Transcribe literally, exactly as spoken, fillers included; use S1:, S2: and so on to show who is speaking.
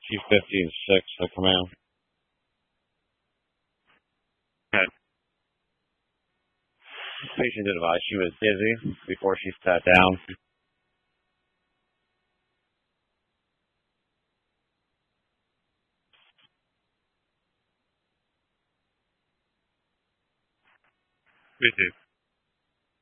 S1: She's fifteen six, so come out. Okay. Patient advised she was dizzy before she sat down. Me too.